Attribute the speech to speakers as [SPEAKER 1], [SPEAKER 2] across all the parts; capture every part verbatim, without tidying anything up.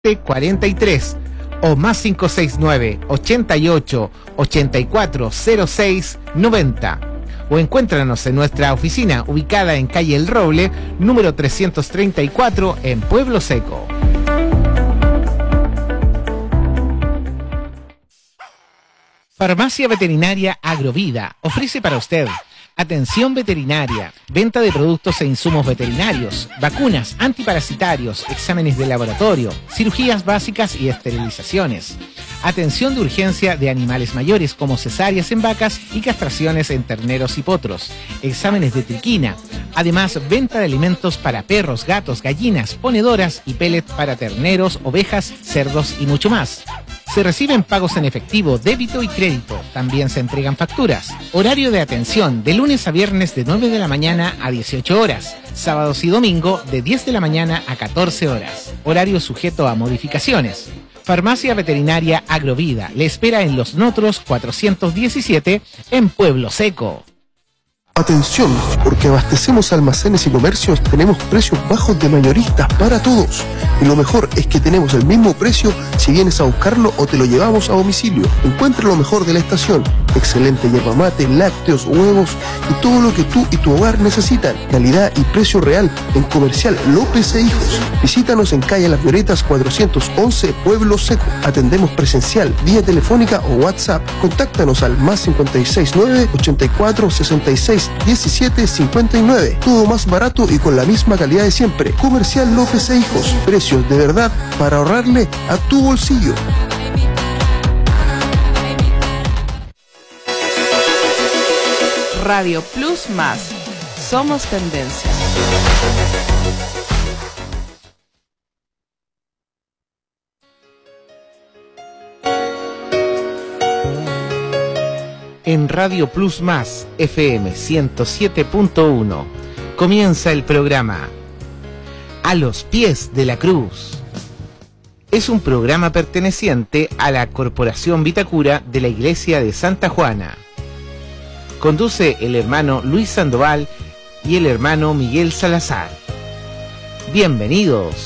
[SPEAKER 1] cuarenta y tres o más cinco seis nueve, ochenta y ocho, ochenta y cuatro, cero seis, noventa. O encuéntranos en nuestra oficina ubicada en calle El Roble, número trescientos treinta y cuatro, en Pueblo Seco. Farmacia Veterinaria Agrovida ofrece para usted atención veterinaria, venta de productos e insumos veterinarios, vacunas, antiparasitarios, exámenes de laboratorio, cirugías básicas y esterilizaciones, atención de urgencia de animales mayores como cesáreas en vacas y castraciones en terneros y potros, exámenes de triquina, además venta de alimentos para perros, gatos, gallinas, ponedoras y pellets para terneros, ovejas, cerdos y mucho más. Se reciben pagos en efectivo, débito y crédito. También se entregan facturas. Horario de atención de lunes a viernes de nueve de la mañana a dieciocho horas. Sábados y domingo de diez de la mañana a catorce horas. Horario sujeto a modificaciones. Farmacia Veterinaria Agrovida le espera en Los Notros cuatrocientos diecisiete en Pueblo Seco.
[SPEAKER 2] Atención, porque abastecemos almacenes y comercios, tenemos precios bajos de mayoristas para todos. Y lo mejor es que tenemos el mismo precio si vienes a buscarlo o te lo llevamos a domicilio. Encuentra lo mejor de la estación. Excelente yerba mate, lácteos, huevos y todo lo que tú y tu hogar necesitan. Calidad y precio real en Comercial López e Hijos. Visítanos en calle Las Violetas cuatrocientos once, Pueblo Seco. Atendemos presencial, vía telefónica o WhatsApp. Contáctanos al más cincuenta y seis nueve, ochenta y cuatro, sesenta y seis, diecisiete, cincuenta y nueve. Todo más barato y con la misma calidad de siempre. Comercial López e Hijos. Precios de verdad para ahorrarle a tu bolsillo.
[SPEAKER 3] Radio Plus Más. Somos tendencia.
[SPEAKER 1] En Radio Plus Más, F M ciento siete punto uno, comienza el programa A los pies de la cruz. Es un programa perteneciente a la Corporación Vitacura de la Iglesia de Santa Juana. Conduce el hermano Luis Sandoval y el hermano Miguel Salazar. Bienvenidos.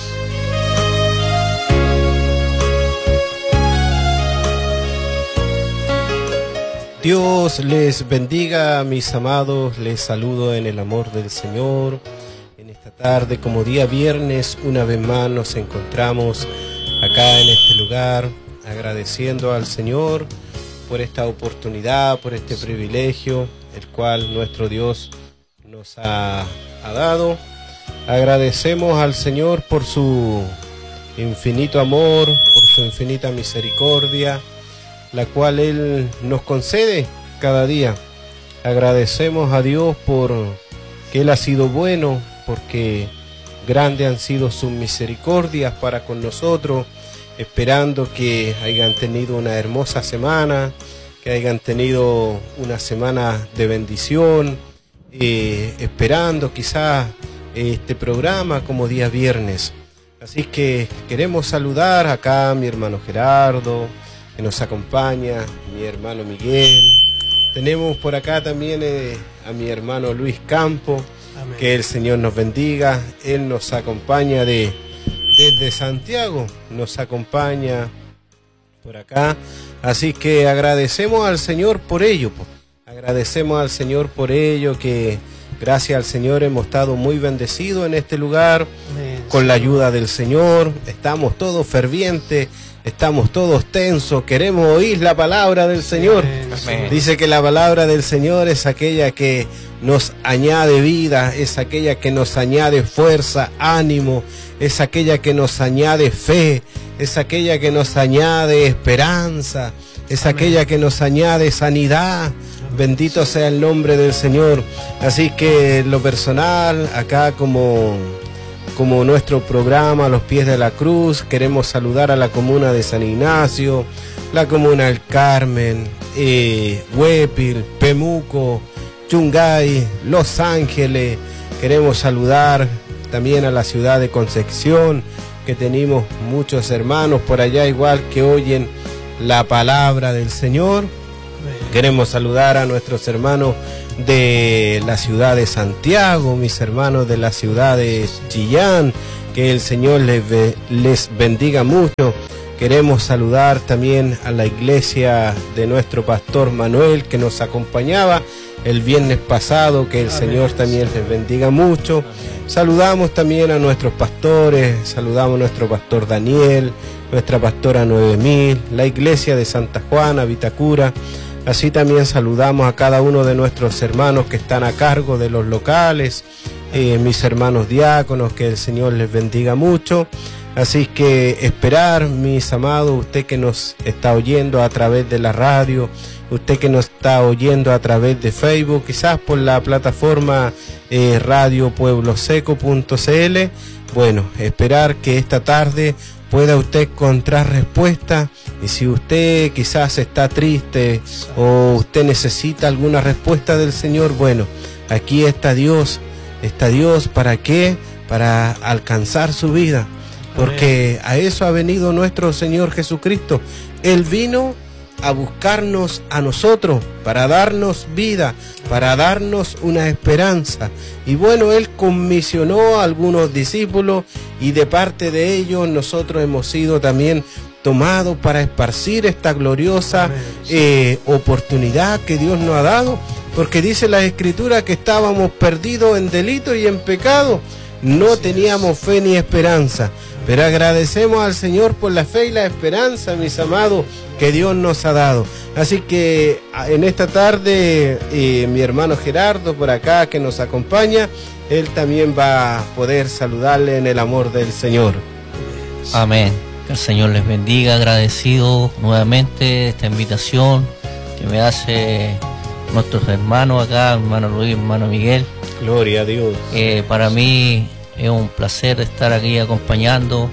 [SPEAKER 4] Dios les bendiga, mis amados, les saludo en el amor del Señor. En esta tarde, como día viernes, una vez más nos encontramos acá en este lugar, agradeciendo al Señor por esta oportunidad, por este privilegio, el cual nuestro Dios nos ha, ha dado. Agradecemos al Señor por su infinito amor, por su infinita misericordia, la cual Él nos concede cada día. Agradecemos a Dios por que Él ha sido bueno, porque grandes han sido sus misericordias para con nosotros, esperando que hayan tenido una hermosa semana, que hayan tenido una semana de bendición, eh, esperando quizás este programa como día viernes. Así que queremos saludar acá a mi hermano Gerardo, que nos acompaña, mi hermano Miguel. Tenemos por acá también eh, a mi hermano Luis Campo. Amén. Que el Señor nos bendiga. Él nos acompaña de, desde Santiago, nos acompaña por acá. Así que agradecemos al Señor por ello. Agradecemos al Señor por ello, que gracias al Señor hemos estado muy bendecidos en este lugar. Amén. Con la ayuda del Señor. Estamos todos fervientes. Estamos todos tensos, queremos oír la palabra del Señor. Amén. Dice que la palabra del Señor es aquella que nos añade vida, es aquella que nos añade fuerza, ánimo, es aquella que nos añade fe, es aquella que nos añade esperanza, es Amén. Aquella que nos añade sanidad. Bendito sea el nombre del Señor. Así que en lo personal, acá como... como nuestro programa Los Pies de la Cruz, queremos saludar a la comuna de San Ignacio, la comuna del Carmen, eh, Huépil, Pemuco, Chungay, Los Ángeles. Queremos saludar también a la ciudad de Concepción, que tenemos muchos hermanos por allá igual que oyen la palabra del Señor. Queremos saludar a nuestros hermanos de la ciudad de Santiago, mis hermanos de la ciudad de Chillán, que el Señor les, les bendiga mucho. Queremos saludar también a la iglesia de nuestro pastor Manuel, que nos acompañaba el viernes pasado, que el Amén. Señor también les bendiga mucho. Saludamos también a nuestros pastores, saludamos a nuestro pastor Daniel, nuestra pastora nueve mil, la iglesia de Santa Juana, Vitacura. Así también saludamos a cada uno de nuestros hermanos que están a cargo de los locales, eh, mis hermanos diáconos, que el Señor les bendiga mucho. Así que esperar, mis amados, usted que nos está oyendo a través de la radio, usted que nos está oyendo a través de Facebook, quizás por la plataforma eh, radio pueblo seco punto c l, bueno, esperar que esta tarde pueda usted encontrar respuesta. Y si usted quizás está triste o usted necesita alguna respuesta del Señor, bueno, aquí está Dios, está Dios, ¿para qué? Para alcanzar su vida, porque a eso ha venido nuestro Señor Jesucristo. Él vino a buscarnos a nosotros, para darnos vida, para darnos una esperanza. Y bueno, Él comisionó a algunos discípulos y de parte de ellos nosotros hemos sido también tomados para esparcir esta gloriosa eh, oportunidad que Dios nos ha dado, porque dice la Escritura que estábamos perdidos en delito y en pecado, no teníamos fe ni esperanza. Pero agradecemos al Señor por la fe y la esperanza, mis amados, que Dios nos ha dado. Así que en esta tarde, eh, mi hermano Gerardo por acá que nos acompaña, él también va a poder saludarle en el amor del Señor.
[SPEAKER 5] Amén. Que el Señor les bendiga, agradecido nuevamente de esta invitación que me hace nuestros hermanos acá, hermano Luis, hermano Miguel.
[SPEAKER 4] Gloria a Dios.
[SPEAKER 5] Eh, para mí es un placer estar aquí acompañando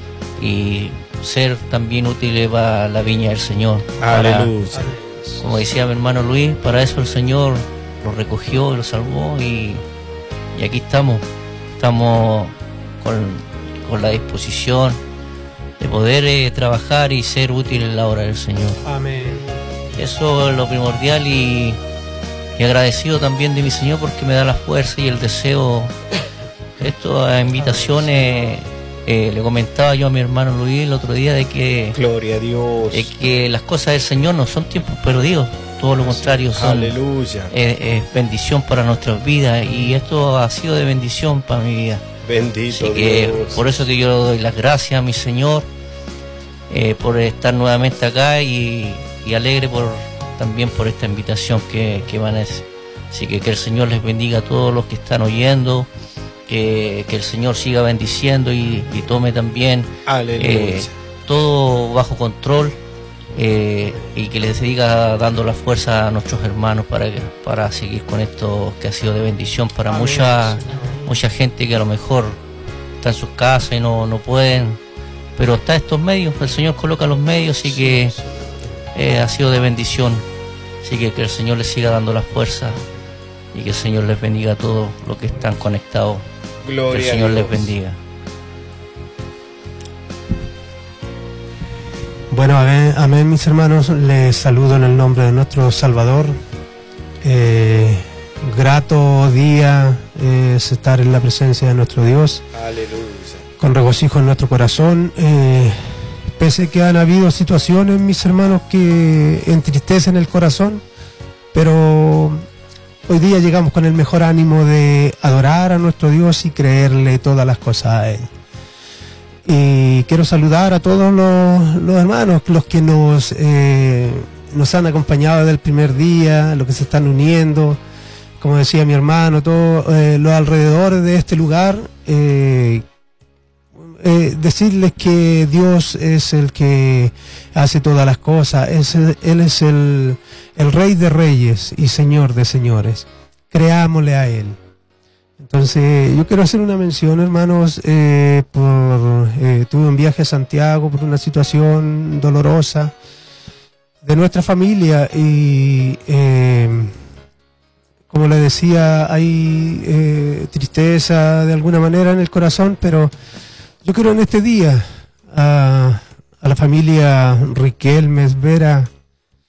[SPEAKER 5] y ser también útil para la viña del Señor.
[SPEAKER 4] Aleluya.
[SPEAKER 5] Para, como decía mi hermano Luis, para eso el Señor lo recogió y lo salvó y, y aquí estamos. Estamos con, con la disposición de poder eh, trabajar y ser útil en la obra del Señor.
[SPEAKER 6] Amén.
[SPEAKER 5] Eso es lo primordial y, y agradecido también de mi Señor porque me da la fuerza y el deseo. Estas invitaciones, eh, le comentaba yo a mi hermano Luis el otro día de que,
[SPEAKER 4] Gloria a Dios,
[SPEAKER 5] de que las cosas del Señor no son tiempos perdidos, todo lo contrario, son
[SPEAKER 4] Aleluya.
[SPEAKER 5] Eh, eh, bendición para nuestras vidas y esto ha sido de bendición para mi vida.
[SPEAKER 4] Bendito
[SPEAKER 5] Así que,
[SPEAKER 4] Dios.
[SPEAKER 5] por eso que yo doy las gracias a mi Señor eh, por estar nuevamente acá y, y alegre por también por esta invitación que, que van a hacer. Así que que el Señor les bendiga a todos los que están oyendo. Que, que el Señor siga bendiciendo y, y tome también eh, todo bajo control eh, y que les siga dando la fuerza a nuestros hermanos para, para seguir con esto que ha sido de bendición para Amén. mucha mucha gente que a lo mejor está en sus casas y no, no pueden, pero está estos medios, el Señor coloca los medios y que eh, ha sido de bendición, así que que el Señor les siga dando la fuerza y que el Señor les bendiga a todos los que están conectados.
[SPEAKER 4] Gloria
[SPEAKER 5] que el Señor
[SPEAKER 4] a Dios.
[SPEAKER 5] les bendiga.
[SPEAKER 6] Bueno, amén, amén, mis hermanos, les saludo en el nombre de nuestro Salvador. Eh, grato día es estar en la presencia de nuestro Dios.
[SPEAKER 4] Aleluya.
[SPEAKER 6] Con regocijo en nuestro corazón. Eh, pese que han habido situaciones, mis hermanos, que entristecen el corazón, pero hoy día llegamos con el mejor ánimo de adorar a nuestro Dios y creerle todas las cosas a Él. Y quiero saludar a todos los, los hermanos, los que nos, eh, nos han acompañado desde el primer día, los que se están uniendo, como decía mi hermano, todos eh, los alrededores de este lugar. Eh, eh, decirles que Dios es el que hace todas las cosas, es el, Él es el, el Rey de Reyes y Señor de Señores. Creámosle a Él. Entonces, yo quiero hacer una mención, hermanos, eh, por eh, tuve un viaje a Santiago por una situación dolorosa de nuestra familia y, eh, como le decía, hay eh, tristeza de alguna manera en el corazón, pero yo quiero en este día a, a la familia Riquelmes Vera,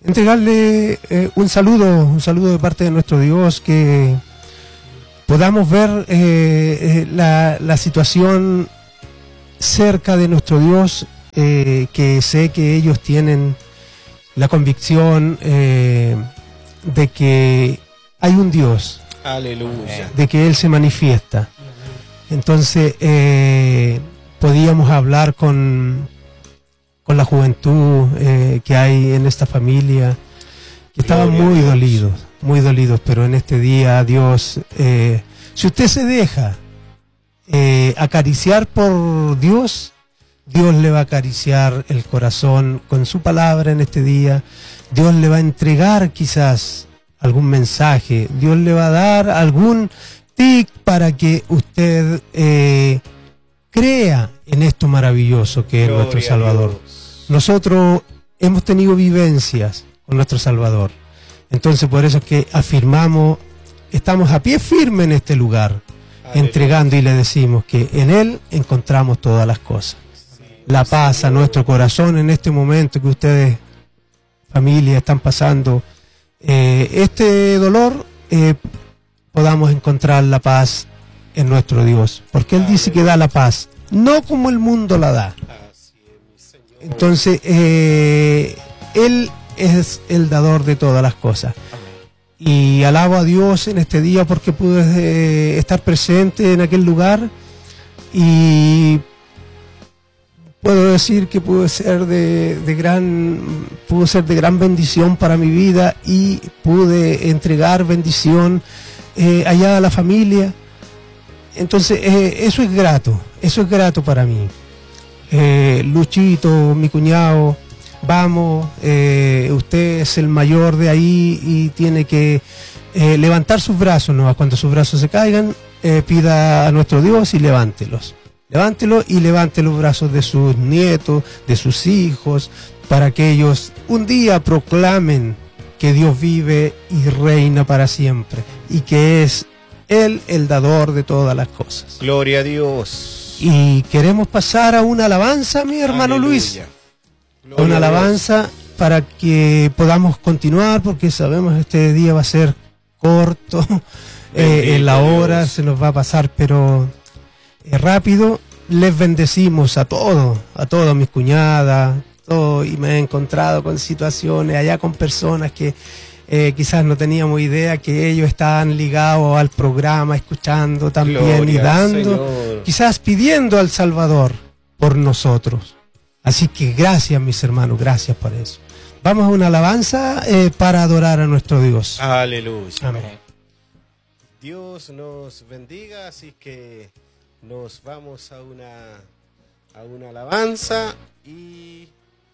[SPEAKER 6] entregarle eh, un saludo, un saludo de parte de nuestro Dios, que podamos ver eh, eh, la, la situación cerca de nuestro Dios, eh, que sé que ellos tienen la convicción eh, de que hay un Dios,
[SPEAKER 4] Aleluya.
[SPEAKER 6] de que Él se manifiesta. Entonces eh, podíamos hablar con, con la juventud eh, que hay en esta familia, que estaban
[SPEAKER 4] Gloria
[SPEAKER 6] muy
[SPEAKER 4] a Dios.
[SPEAKER 6] dolidos, muy dolidos, pero en este día Dios, eh, si usted se deja eh, acariciar por Dios, Dios le va a acariciar el corazón con su palabra en este día. Dios le va a entregar quizás algún mensaje, Dios le va a dar algún tic para que usted eh, crea en esto maravilloso que es
[SPEAKER 4] Gloria
[SPEAKER 6] nuestro
[SPEAKER 4] a
[SPEAKER 6] Salvador.
[SPEAKER 4] Dios.
[SPEAKER 6] Nosotros hemos tenido vivencias con nuestro Salvador, entonces por eso es que afirmamos, estamos a pie firme en este lugar,
[SPEAKER 4] Aleluya.
[SPEAKER 6] entregando y le decimos que en Él encontramos todas las cosas. La paz a nuestro corazón en este momento que ustedes, familia, están pasando eh, este dolor, eh, podamos encontrar la paz en nuestro Dios, porque Él dice que da la paz, no como el mundo la da.
[SPEAKER 4] Así es, mi Señor.
[SPEAKER 6] Entonces, eh, Él es el dador de todas las cosas. Y alabo a Dios en este día porque pude eh, estar presente en aquel lugar, y puedo decir que pudo ser de, de gran pudo ser de gran bendición para mi vida, y pude entregar bendición eh, allá a la familia. Entonces eh, eso es grato, eso es grato para mí. Eh, Luchito, mi cuñado, vamos, eh, usted es el mayor de ahí y tiene que eh, levantar sus brazos, ¿no? Cuando sus brazos se caigan, eh, pida a nuestro Dios y levántelos. Levántelo y levante los brazos de sus nietos, de sus hijos, para que ellos un día proclamen que Dios vive y reina para siempre, y que es Él el dador de todas las cosas.
[SPEAKER 4] Gloria a Dios.
[SPEAKER 6] Y queremos pasar a una alabanza, mi hermano
[SPEAKER 4] Aleluya.
[SPEAKER 6] Luis,
[SPEAKER 4] Gloria
[SPEAKER 6] a una
[SPEAKER 4] a Dios.
[SPEAKER 6] alabanza para que podamos continuar, porque sabemos que este día va a ser corto, eh, en la hora
[SPEAKER 4] Dios.
[SPEAKER 6] se nos va a pasar, pero eh, rápido. Les bendecimos a todos, a todas mis cuñadas, todo, y me he encontrado con situaciones allá con personas que eh, quizás no teníamos idea que ellos estaban ligados al programa, escuchando también y
[SPEAKER 4] Gloria al
[SPEAKER 6] dando,
[SPEAKER 4] Señor.
[SPEAKER 6] quizás pidiendo al Salvador por nosotros. Así que gracias, mis hermanos, gracias por eso. Vamos a una alabanza eh, para adorar a nuestro Dios.
[SPEAKER 4] Aleluya.
[SPEAKER 6] Amén.
[SPEAKER 4] Dios nos bendiga, así que nos vamos a una a una alabanza y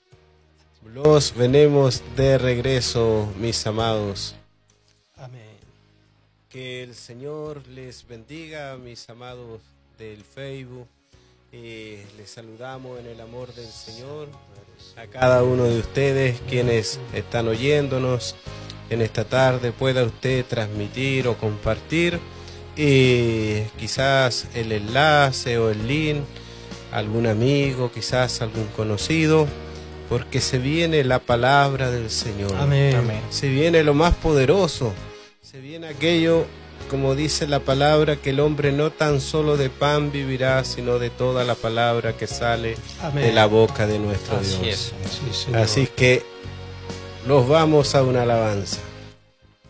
[SPEAKER 4] los venimos de regreso, mis amados.
[SPEAKER 6] Amén.
[SPEAKER 4] Que el Señor les bendiga, mis amados del Facebook. Eh, les saludamos en el amor del Señor a cada uno de ustedes quienes están oyéndonos en esta tarde. Pueda usted transmitir o compartir eh, quizás el enlace o el link a algún amigo, quizás algún conocido, porque se viene la palabra del Señor.
[SPEAKER 6] Amén.
[SPEAKER 1] Amén.
[SPEAKER 4] Se viene lo más poderoso, se viene aquello, como dice la palabra, que el hombre no tan solo de pan vivirá, sino de toda la palabra que sale
[SPEAKER 6] Amén.
[SPEAKER 4] de la boca de nuestro
[SPEAKER 5] Así
[SPEAKER 4] Dios.
[SPEAKER 5] es.
[SPEAKER 6] Sí, Señor.
[SPEAKER 4] Así que los vamos a una alabanza.